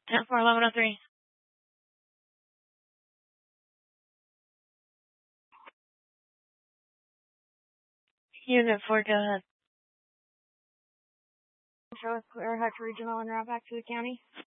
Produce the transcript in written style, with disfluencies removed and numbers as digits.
10-4-1103. Unit 4, go ahead. Show us Clear Hutch Regional and route back to the county.